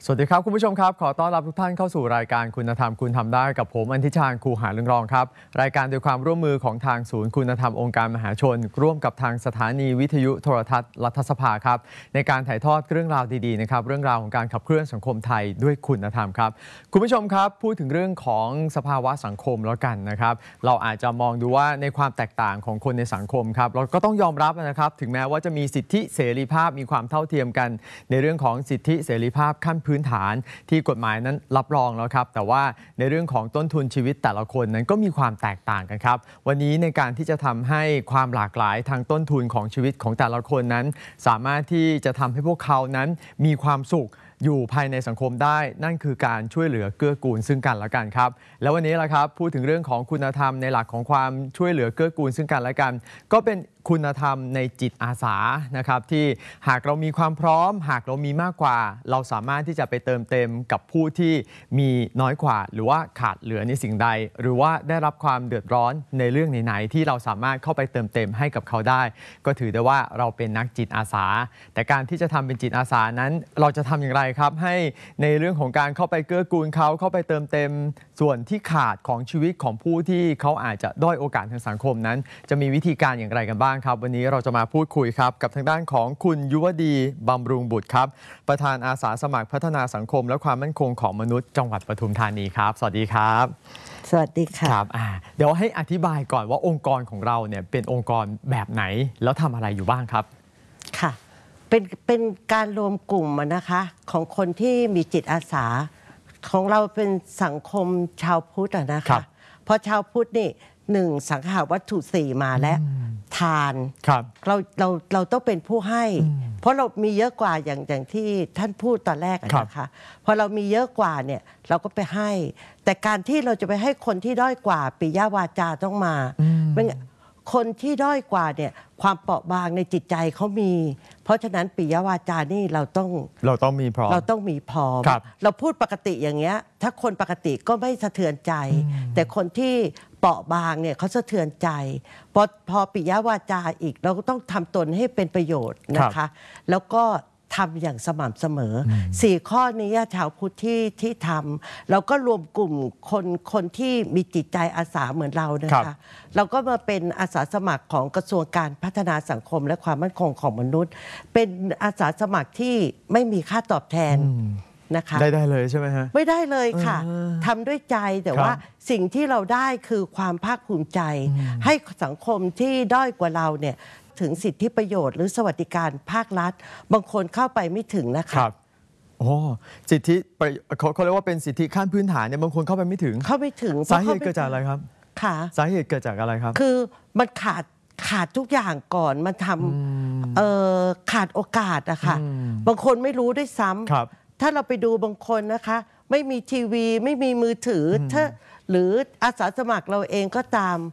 สวัสดีครับคุณผู้ชมครับขอต้อนรับทุกท่านเข้าสู่รายการคุณธรรมคุณทำได้กับผมอันทิชาญคูหาเรืองรองครับรายการโดยความร่วมมือของทางศูนย์คุณธรรมองค์การมหาชนร่วมกับทางสถานีวิทยุโทรทัศน์รัฐสภาครับในการถ่ายทอดเรื่องราวดีๆนะครับเรื่องราวของการขับเคลื่อนสังคมไทยด้วยคุณธรรมครับคุณผู้ชมครับพูดถึงเรื่องของสภาวะสังคมแล้วกันนะครับเราอาจจะมองดูว่าในความแตกต่างของคนในสังคมครับเราก็ต้องยอมรับนะครับถึงแม้ว่าจะมีสิทธิเสรีภาพมีความเท่าเทียมกันในเรื่องของสิทธิเสรีภาพขั้นพื้นฐานที่กฎหมายนั้นรับรองแล้วครับแต่ว่าในเรื่องของต้นทุนชีวิตแต่ละคนนั้นก็มีความแตกต่างกันครับวันนี้ในการที่จะทำให้ความหลากหลายทางต้นทุนของชีวิตของแต่ละคนนั้นสามารถที่จะทำให้พวกเขานั้นมีความสุขอยู่ภายในสังคมได้นั่นคือการช่วยเหลือเกื้อกูลซึ่งกันและกันครับแล้ววันนี้ล่ะครับพูดถึงเรื่องของคุณธรรมในหลักของความช่วยเหลือเกื้อกูลซึ่งกันและกันก็เป็นคุณธรรมในจิตอาสานะครับที่หากเรามีความพร้อมหากเรามีมากกว่าเราสามารถที่จะไปเติมเต็มกับผู้ที่มีน้อยกว่าหรือว่าขาดเหลือในสิ่งใดหรือว่าได้รับความเดือดร้อนในเรื่องไหนๆที่เราสามารถเข้าไปเติมเต็มให้กับเขาได้ก็ถือได้ว่าเราเป็นนักจิตอาสาแต่การที่จะทำเป็นจิตอาสานั้นเราจะทำอย่างไรครับให้ในเรื่องของการเข้าไปเกื้อกูลเขาเข้าไปเติมเต็มส่วนที่ขาดของชีวิตของผู้ที่เขาอาจจะด้อยโอกาสทางสังคมนั้นจะมีวิธีการอย่างไรกันบ้างครับวันนี้เราจะมาพูดคุยครับกับทางด้านของคุณยุวดีบำรุงบุตรครับประธานอาสาสมัครพัฒนาสังคมและความมั่นคงของมนุษย์จังหวัดปทุมธานีครับสวัสดีครับสวัสดีค่ะครับเดี๋ยวให้อธิบายก่อนว่าองค์กรของเราเนี่ยเป็นองค์กรแบบไหนแล้วทำอะไรอยู่บ้างครับค่ะเป็นการรวมกลุ่มนะคะของคนที่มีจิตอาสาของเราเป็นสังคมชาวพุทธนะคะเพราะชาวพุทธนี่1สังหาวัตถุ4มาและทานเราต้องเป็นผู้ให้เพราะเรามีเยอะกว่าอย่างที่ท่านพูดตอนแรกนะคะพอเรามีเยอะกว่าเนี่ยเราก็ไปให้แต่การที่เราจะไปให้คนที่ด้อยกว่าปิยวาจาต้องมาคนที่ด้อยกว่าเนี่ยความเปราะบางในจิตใจเขามีเพราะฉะนั้นปิยวาจานี่เราต้องมีพร้อมเราพูดปกติอย่างเงี้ยถ้าคนปกติก็ไม่สะเทือนใจแต่คนที่เปราะบางเนี่ยเขาสะเทือนใจพอปิยวาจาอีกเราก็ต้องทำตนให้เป็นประโยชน์นะคะแล้วก็ทำอย่างสม่ำเสมอ4ข้อนี้ชาวพุทธที่ทำเราก็รวมกลุ่มคนที่มีจิตใจอาสาเหมือนเรานะคะเราก็มาเป็นอาสาสมัครของกระทรวงการพัฒนาสังคมและความมั่นคงของมนุษย์เป็นอาสาสมัครที่ไม่มีค่าตอบแทนนะคะได้เลยใช่ไหมฮะไม่ได้เลยค่ะทำด้วยใจแต่ว่าสิ่งที่เราได้คือความภาคภูมิใจให้สังคมที่ด้อยกว่าเราเนี่ยถึงสิทธิประโยชน์หรือสวัสดิการภาครัฐบางคนเข้าไปไม่ถึงนะคะโอ้สิทธิเขาเรียกว่าเป็นสิทธิขั้นพื้นฐานเนี่ยบางคนเข้าไปไม่ถึงสาเหตุเกิดจากอะไรครับค่ะสาเหตุเกิดจากอะไรครับคือมันขาดทุกอย่างก่อนมันทำขาดโอกาสอะค่ะบางคนไม่รู้ด้วยซ้ำถ้าเราไปดูบางคนนะคะไม่มีทีวีไม่มีมือถือหรืออาสาสมัครเราเองก็ตาม